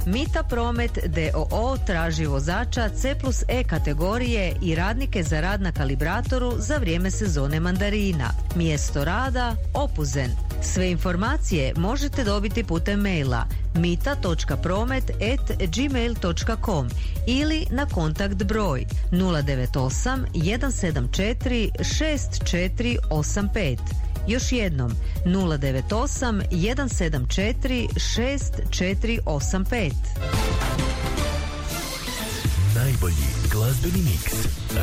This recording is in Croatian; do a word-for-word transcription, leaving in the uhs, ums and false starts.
Mita Promet d o o traži vozača C plus E kategorije i radnike za rad na kalibratoru za vrijeme sezone mandarina. Mjesto rada Opuzen. Sve informacije možete dobiti putem maila mita točka promet at gmail točka com ili na kontakt broj nula devet osam jedan sedam četiri šest četiri osam pet. Još jednom nula devet osam jedan sedam četiri šest četiri osam pet. Najbolji glazbeni miks.